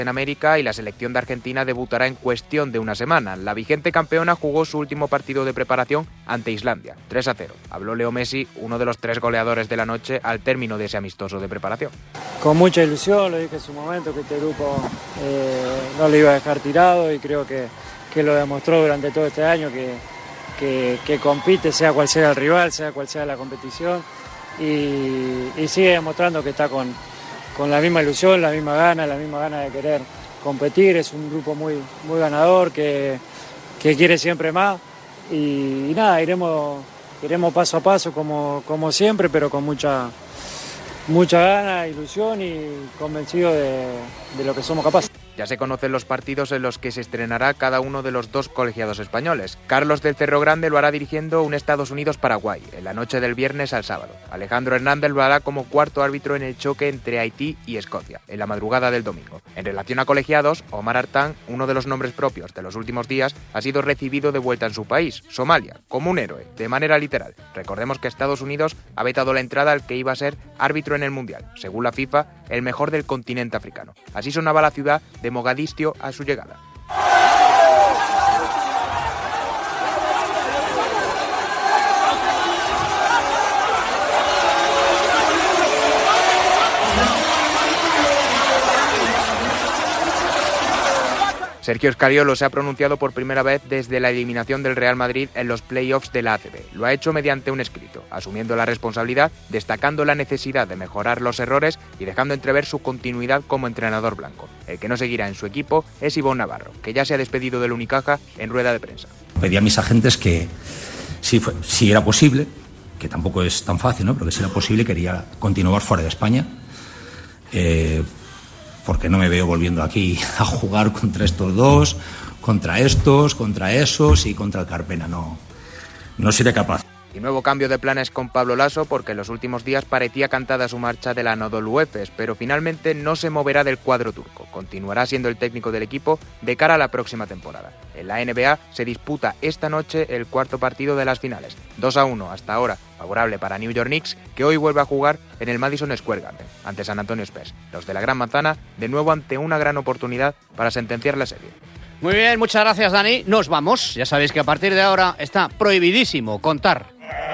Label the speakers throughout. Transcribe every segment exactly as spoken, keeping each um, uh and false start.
Speaker 1: en América y la selección de Argentina debutará en cuestión de una semana. La vigente campeona jugó su último partido de preparación ante Islandia, tres a cero. Habló Leo Messi, uno de los tres goleadores de la noche, al término de ese amistoso de preparación.
Speaker 2: Con mucha ilusión, lo dije en su momento, que este grupo eh, no lo iba a dejar tirado y creo que, que lo demostró durante todo este año, que, que, que compite sea cual sea el rival, sea cual sea la competición y, y sigue demostrando que está con... con la misma ilusión, la misma gana, la misma gana de querer competir. Es un grupo muy, muy ganador que, que quiere siempre más y, y nada, iremos, iremos paso a paso como, como siempre, pero con mucha, mucha gana, ilusión y convencido de, de lo que somos capaces.
Speaker 1: Ya se conocen los partidos en los que se estrenará cada uno de los dos colegiados españoles. Carlos del Cerro Grande lo hará dirigiendo un Estados Unidos-Paraguay, en la noche del viernes al sábado. Alejandro Hernández lo hará como cuarto árbitro en el choque entre Haití y Escocia, en la madrugada del domingo. En relación a colegiados, Omar Artán, uno de los nombres propios de los últimos días, ha sido recibido de vuelta en su país, Somalia, como un héroe, de manera literal. Recordemos que Estados Unidos ha vetado la entrada al que iba a ser árbitro en el Mundial, según la FIFA, el mejor del continente africano. Así sonaba la ciudad de Mogadiscio a su llegada. Sergio Scariolo se ha pronunciado por primera vez desde la eliminación del Real Madrid en los play-offs de la A C B. Lo ha hecho mediante un escrito, asumiendo la responsabilidad, destacando la necesidad de mejorar los errores y dejando entrever su continuidad como entrenador blanco. El que no seguirá en su equipo es Ivonne Navarro, que ya se ha despedido del Unicaja en rueda de prensa.
Speaker 3: Pedí a mis agentes que, si, fue, si era posible, que tampoco es tan fácil, ¿no?, pero que si era posible quería continuar fuera de España. Eh, porque no me veo volviendo aquí a jugar contra estos dos, contra estos, contra esos y contra el Carpena. No, no seré capaz.
Speaker 1: Y nuevo cambio de planes con Pablo Laso, porque en los últimos días parecía cantada su marcha del Anadolu Efes, pero finalmente no se moverá del cuadro turco. Continuará siendo el técnico del equipo de cara a la próxima temporada. En la N B A se disputa esta noche el cuarto partido de las finales. dos a uno hasta ahora, favorable para New York Knicks, que hoy vuelve a jugar en el Madison Square Garden, ante San Antonio Spurs. Los de la Gran Manzana, de nuevo ante una gran oportunidad para sentenciar la serie.
Speaker 4: Muy bien, muchas gracias, Dani. Nos vamos. Ya sabéis que a partir de ahora está prohibidísimo contar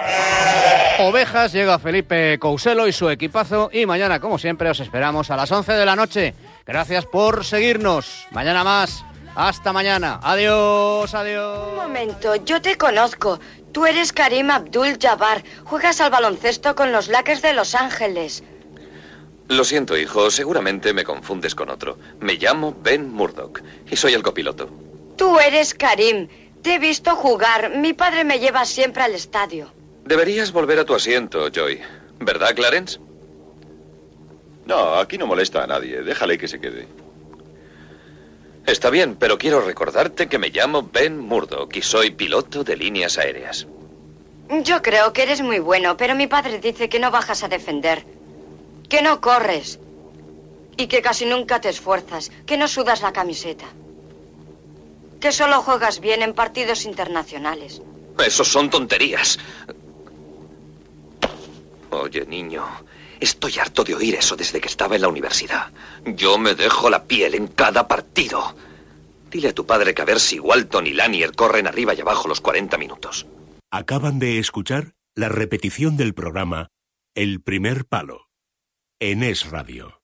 Speaker 4: ovejas. Llega Felipe Couselo y su equipazo y mañana, como siempre, os esperamos a las once de la noche. Gracias por seguirnos. Mañana más. Hasta mañana. Adiós, adiós.
Speaker 5: Un momento, yo te conozco. Tú eres Karim Abdul-Jabbar. Juegas al baloncesto con los Lakers de Los Ángeles.
Speaker 6: Lo siento, hijo. Seguramente me confundes con otro. Me llamo Ben Murdoch y soy el copiloto.
Speaker 5: Tú eres Karim. Te he visto jugar. Mi padre me lleva siempre al estadio.
Speaker 6: Deberías volver a tu asiento, Joy. ¿Verdad, Clarence?
Speaker 7: No, aquí no molesta a nadie. Déjale que se quede.
Speaker 6: Está bien, pero quiero recordarte que me llamo Ben Murdoch y soy piloto de líneas aéreas.
Speaker 5: Yo creo que eres muy bueno, pero mi padre dice que no bajas a defender, que no corres y que casi nunca te esfuerzas, que no sudas la camiseta, que solo juegas bien en partidos internacionales.
Speaker 6: Eso son tonterías. Oye, niño, estoy harto de oír eso desde que estaba en la universidad. Yo me dejo la piel en cada partido. Dile a tu padre que a ver si Walton y Lanier corren arriba y abajo los cuarenta minutos.
Speaker 8: Acaban de escuchar la repetición del programa El Primer Palo en Es Radio.